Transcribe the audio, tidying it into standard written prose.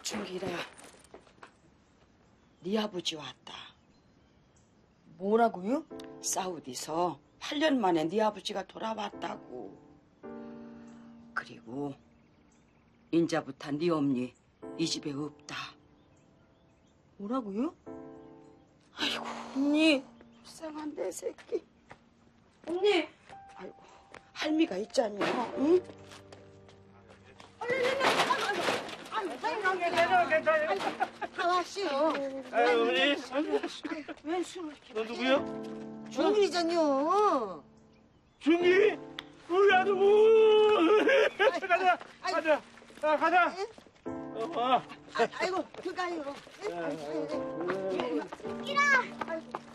준기라, 네 아버지 왔다. 뭐라고요? 사우디서 8년 만에 네 아버지가 돌아왔다고. 그리고 인자부터 네 엄니 이 집에 없다. 뭐라고요? 아이고, 언니. 불쌍한 내 새끼. 언니. 아이고, 할미가 있잖여. 응? 다 왔어요. 아유, 어머니. 왜 술을 이렇게 너 누구요? 중일이잖요. 중기? 우리 아들고. 가자, 가자. 아, 가자. 와. 아이고, 그가요. 이라.